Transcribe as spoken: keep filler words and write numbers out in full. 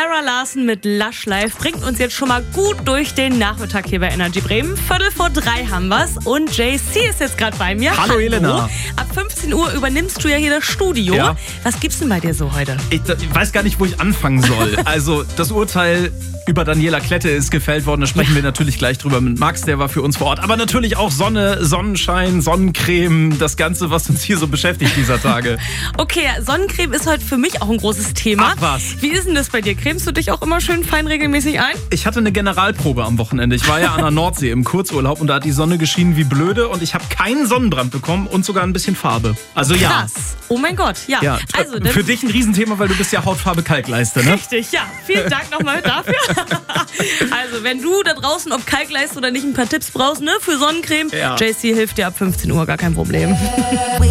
Sarah Larson mit Lush Life bringt uns jetzt schon mal gut durch den Nachmittag hier bei Energy Bremen. Viertel vor drei haben wir's und J C ist jetzt gerade bei mir. Hallo, Hallo Elena. Ab fünfzehn Uhr übernimmst du ja hier das Studio. Ja. Was gibt's denn bei dir so heute? Ich, ich weiß gar nicht, wo ich anfangen soll. Also das Urteil über Daniela Klette ist gefällt worden. Da sprechen ja. wir natürlich gleich drüber mit Max, der war für uns vor Ort. Aber natürlich auch Sonne, Sonnenschein, Sonnencreme, das Ganze, was uns hier so beschäftigt dieser Tage. Okay, Sonnencreme ist heute für mich auch ein großes Thema. Ach was. Wie ist denn das bei dir? Cremst du dich auch immer schön fein regelmäßig ein? Ich hatte eine Generalprobe am Wochenende. Ich war ja an der Nordsee im Kurzurlaub und da hat die Sonne geschienen wie blöde und ich habe keinen Sonnenbrand bekommen und sogar ein bisschen Farbe. Also ja. Krass. Oh mein Gott, ja. ja. Also, für dich ein Riesenthema, weil du bist ja Hautfarbe Kalkleiste, ne? Richtig, ja. Vielen Dank nochmal dafür. Also, wenn du da draußen, ob Kalkleiste oder nicht, ein paar Tipps brauchst, ne, für Sonnencreme, ja. J C hilft dir ab fünfzehn Uhr, gar kein Problem.